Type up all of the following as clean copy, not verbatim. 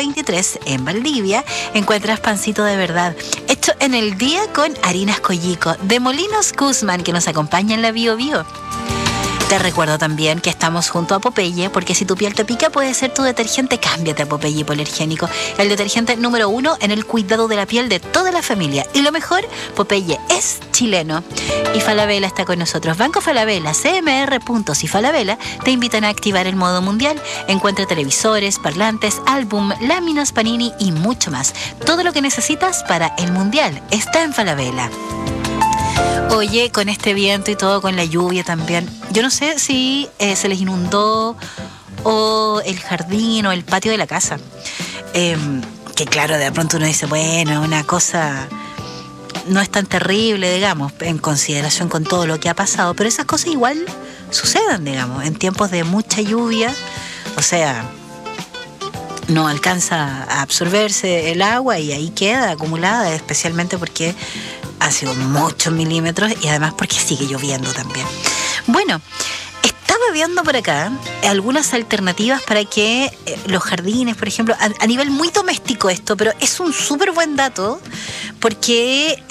23 en Valdivia, encuentras pancito de verdad, hecho en el día con harinas Collico, de Molinos Guzmán, que nos acompaña en la Bio Bio. Te recuerdo también que estamos junto a Popeye, porque si tu piel te pica puede ser tu detergente. Cámbiate a Popeye Hipoalergénico, el detergente número 1 en el cuidado de la piel de toda la familia. Y lo mejor, Popeye es chileno. Y Falabella está con nosotros. Banco Falabella, CMR Puntos y Falabella te invitan a activar el modo mundial. Encuentra televisores, parlantes, álbum, láminas, panini y mucho más. Todo lo que necesitas para el mundial está en Falabella. Oye, con este viento y todo, con la lluvia también, yo no sé si se les inundó o el jardín o el patio de la casa. Que claro, de pronto uno dice, bueno, una cosa no es tan terrible, digamos, en consideración con todo lo que ha pasado, pero esas cosas igual suceden, digamos, en tiempos de mucha lluvia. O sea, no alcanza a absorberse el agua y ahí queda acumulada, especialmente porque ha sido muchos milímetros y además porque sigue lloviendo también. Bueno, estaba viendo por acá algunas alternativas para que los jardines, por ejemplo, a nivel muy doméstico esto, pero es un súper buen dato porque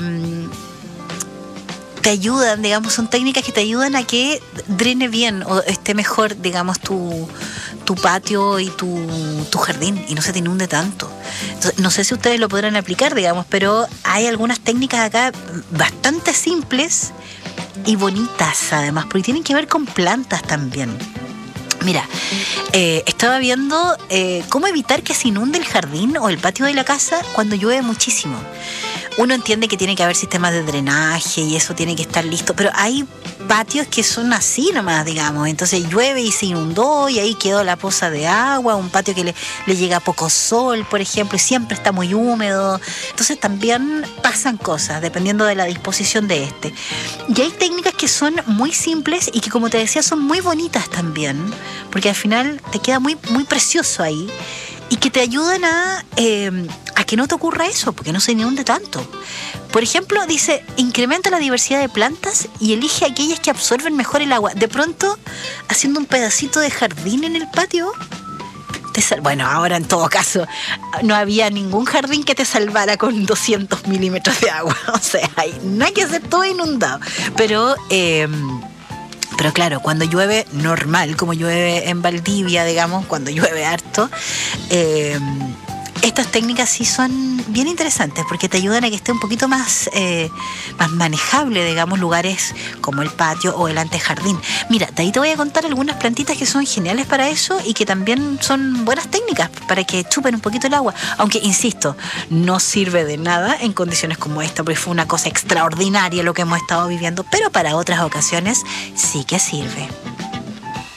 te ayudan, digamos, son técnicas que te ayudan a que drene bien o esté mejor, digamos, tu patio y tu jardín y no se te inunde tanto. Entonces, no sé si ustedes lo podrán aplicar, digamos, pero hay algunas técnicas acá bastante simples y bonitas además, porque tienen que ver con plantas también. Mira, estaba viendo cómo evitar que se inunde el jardín o el patio de la casa cuando llueve muchísimo. Uno entiende que tiene que haber sistemas de drenaje y eso tiene que estar listo, pero hay patios que son así nomás, digamos. Entonces llueve y se inundó y ahí quedó la poza de agua, un patio que le llega poco sol, por ejemplo, y siempre está muy húmedo. Entonces también pasan cosas dependiendo de la disposición de este. Y hay técnicas que son muy simples y que, como te decía, son muy bonitas también, porque al final te queda muy, muy precioso ahí y que te ayudan a que no te ocurra eso, porque no se inunde tanto. Por ejemplo, dice, incrementa la diversidad de plantas y elige aquellas que absorben mejor el agua. De pronto, haciendo un pedacito de jardín en el patio, bueno, ahora en todo caso, no había ningún jardín que te salvara con 200 milímetros de agua. O sea, no hay que hacer todo inundado. Pero claro, cuando llueve normal, como llueve en Valdivia, digamos, cuando llueve harto, estas técnicas sí son bien interesantes porque te ayudan a que esté un poquito más manejable, digamos, lugares como el patio o el antejardín. Mira, de ahí te voy a contar algunas plantitas que son geniales para eso y que también son buenas técnicas para que chupen un poquito el agua. Aunque, insisto, no sirve de nada en condiciones como esta, porque fue una cosa extraordinaria lo que hemos estado viviendo, pero para otras ocasiones sí que sirve.